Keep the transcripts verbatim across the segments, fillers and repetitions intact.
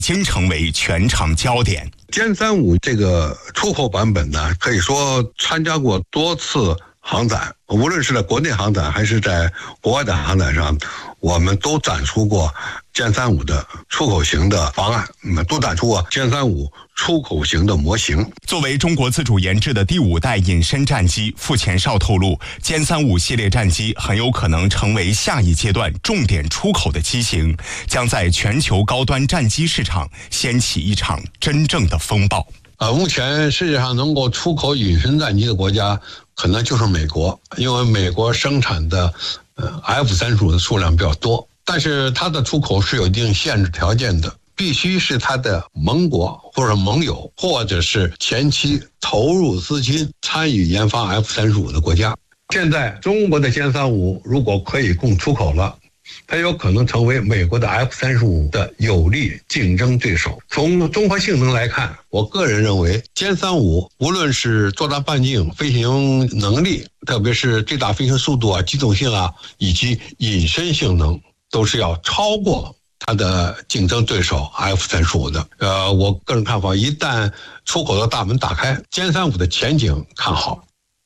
经成为全场焦点。 歼三五这个出口版本呢，可以说参加过多次航展，无论是在国内航展还是在国外的航展上，我们都展出过歼三五的出口型的方案，嗯，都展出过歼三五出口型的模型。 作为中国自主研制的第五代隐身战机，傅前哨透露，歼三五系列战机很有可能成为下一阶段重点出口的机型，将在全球高端战机市场掀起一场真正的风暴。 呃，目前世界上能够出口隐身战机的国家，可能就是美国，因为美国生产的呃 F 三十五的数量比较多，但是它的出口是有一定限制条件的，必须是它的盟国或者盟友，或者是前期投入资金参与研发 F 三十五的国家。现在中国的歼三五如果可以供出口了，它有可能成为美国的 F 三十五的有力竞争对手。从综合性能来看，我个人认为歼三五无论是作战半径、飞行能力，特别是最大飞行速度啊、机动性啊，以及隐身性能，都是要超过它的竞争对手 F 三十五的。呃，我个人看法，一旦出口的大门打开，歼三五的前景看好。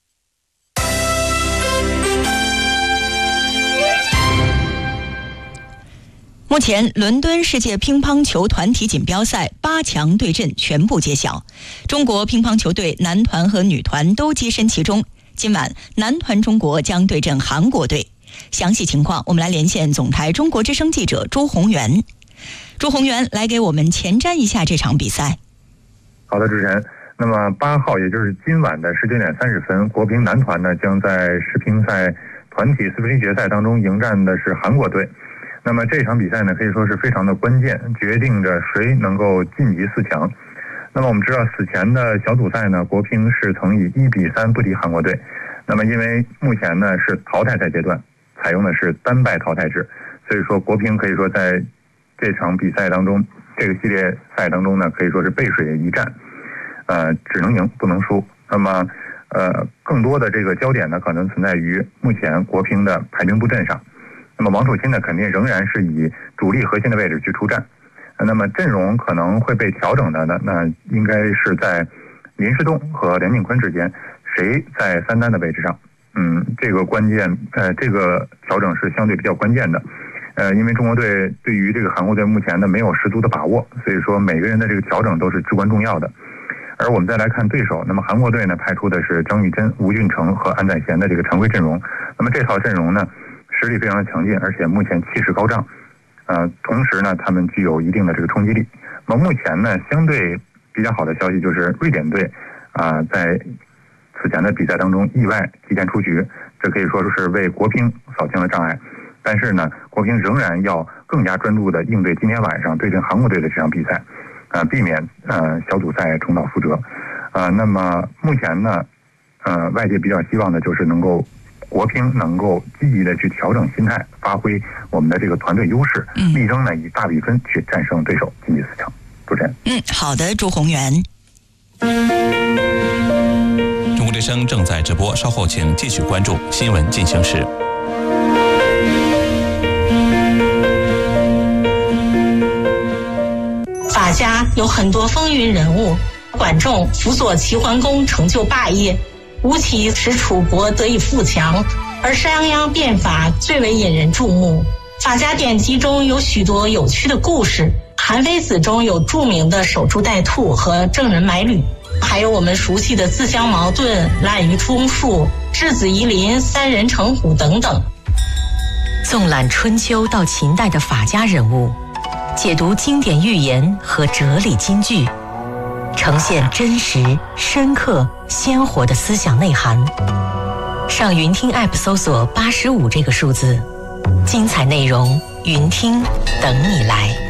目前，伦敦世界乒乓球团体锦标赛八强对阵全部揭晓，中国乒乓球队男团和女团都跻身其中。今晚，男团中国将对阵韩国队。详细情况，我们来连线总台中国之声记者朱宏元。朱宏元来给我们前瞻一下这场比赛。 好的，主持人。那么八号，也就是今晚的十九点三十分，国乒男团呢将在世乒赛团体四分之一决赛当中迎战的是韩国队。那么这场比赛呢，可以说是非常的关键，决定着谁能够晋级四强。那么我们知道，此前的小组赛呢，国乒是曾以一比三不敌韩国队。那么因为目前呢是淘汰赛阶段，采用的是单败淘汰制，所以说国乒可以说在这场比赛当中，这个系列赛当中呢，可以说是背水一战，呃，只能赢不能输。那么呃，更多的这个焦点呢，可能存在于目前国乒的排兵布阵上。那么王楚钦呢，肯定仍然是以主力核心的位置去出战。那么阵容可能会被调整的呢，那应该是在林诗栋和梁靖昆之间，谁在三单的位置上？嗯，这个关键，呃，这个调整是相对比较关键的。呃，因为中国队对于这个韩国队目前呢没有十足的把握，所以说每个人的这个调整都是至关重要的。而我们再来看对手，那么韩国队呢派出的是张玉珍、吴俊成和安宰贤的这个常规阵容。那么这套阵容呢，实力非常的强劲，而且目前气势高涨，呃，同时呢，他们具有一定的这个冲击力。那么目前呢，相对比较好的消息就是瑞典队啊、呃，在此前的比赛当中意外提前出局，这可以说是为国乒扫清了障碍。但是呢，国乒仍然要更加专注的应对今天晚上对阵韩国队的这场比赛，啊、呃，避免呃小组赛重蹈覆辙。啊、呃，那么目前呢，呃，外界比较希望的就是能够。国乒能够积极的去调整心态，发挥我们的这个团队优势，力争呢以大比分去战胜对手，晋级四强。主持人， 嗯，好的，朱宏元。 中国之声正在直播，稍后请继续关注新闻进行时。 法家有很多风云人物，管仲辅佐齐桓公成就霸业。吴起使楚国得以富强，而商鞅变法最为引人注目。法家典籍中有许多有趣的故事，韩非子中有著名的守株待兔和郑人买履，还有我们熟悉的自相矛盾、滥竽充数、质子夷陵、三人成虎等等。 纵览春秋到秦代的法家人物，解读经典寓言和哲理金句，呈现真实、深刻、鲜活的思想内涵。上云听 App 搜索八十五这个数字，精彩内容，云听等你来。